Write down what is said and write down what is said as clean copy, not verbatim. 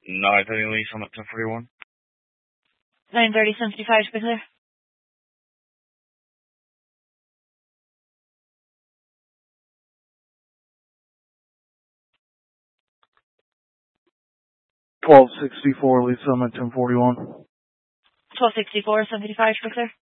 9:30 Lee Summit 1041. 9:30:75 to be clear. $12.64 Lee Summit 1041. 12:64:75 to be clear.